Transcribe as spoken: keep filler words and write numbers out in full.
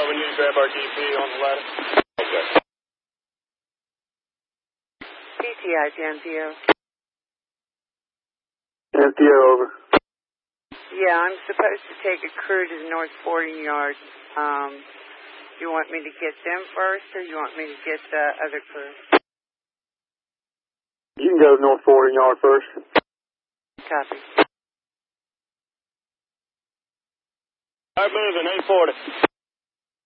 we need to grab our D P on the ladder. Okay. P T I to M T O. M T O over. Yeah, I'm supposed to take a crew to the north forty yards. Um, do you want me to get them first, or you want me to get the other crew? You can go to north forty yard first. Copy. All right, moving, eight forty.